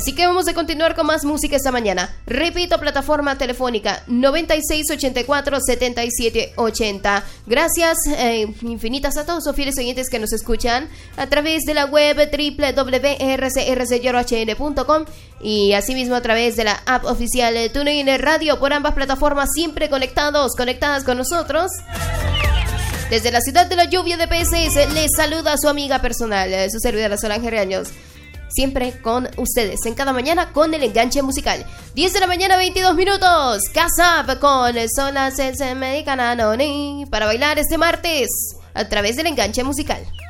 Así que vamos a continuar con más música esta mañana. Repito, plataforma telefónica 9684-7780. Gracias infinitas a todos los fieles oyentes que nos escuchan a través de la web www.rcrcyohn.com y asimismo a través de la app oficial TuneIn Radio. Por ambas plataformas siempre conectadas con nosotros. Desde la ciudad de la lluvia de peces les saluda a su amiga personal, su servidora Solange Reaños. Siempre con ustedes, en cada mañana con el enganche musical. 10 de la mañana, 22 minutos. Casap con Solas Mexicana para bailar este martes a través del enganche musical.